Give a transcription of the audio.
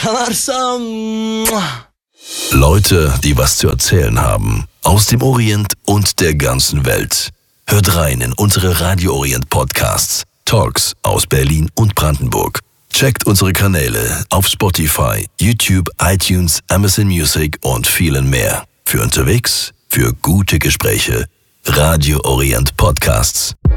Sanırsam. Leute, die was zu erzählen haben. Aus dem Orient und der ganzen Welt. Hört rein in unsere Radio Orient Podcasts. Talks aus Berlin und Brandenburg. Checkt unsere Kanäle auf Spotify, YouTube, iTunes, Amazon Music und vielen mehr. Für unterwegs, für gute Gespräche. Radio Orient Podcasts.